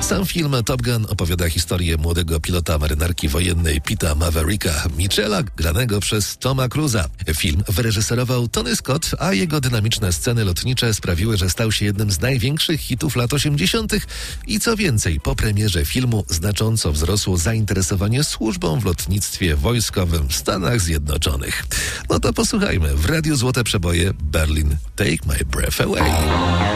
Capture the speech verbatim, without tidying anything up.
Sam film Top Gun opowiada historię młodego pilota marynarki wojennej Pita Mavericka Michela, granego przez Toma Cruise'a. Film wyreżyserował Tony Scott, a jego dynamiczne sceny lotnicze sprawiły, że stał się jednym z największych hitów lat osiemdziesiątych i co więcej, po premierze filmu znacząco wzrosło zainteresowanie służbą w lotnictwie wojskowym w Stanach Zjednoczonych. No to posłuchajmy. W Radiu Złote Przeboje Berlin Take My Breath Away.